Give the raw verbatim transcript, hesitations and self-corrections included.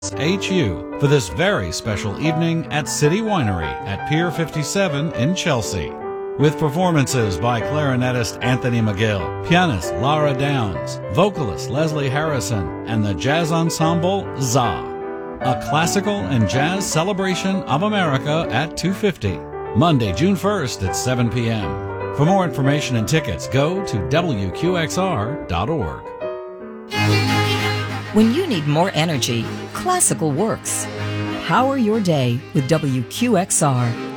H U for this very special evening at City Winery at Pier fifty-seven in Chelsea. With performances by clarinetist Anthony McGill, pianist Lara Downs, vocalist Leslie Harrison, and the jazz ensemble Za. A classical and jazz celebration of America at two fifty. Monday, June first at seven p.m. For more information and tickets, go to W Q X R dot org. When you need more energy, classical works. Power your day with W Q X R.